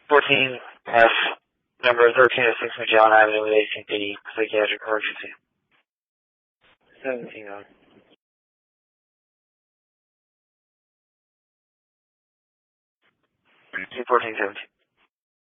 14F, number 1306 Magellan Avenue with 1880, psychiatric emergency. 17 on. 1417.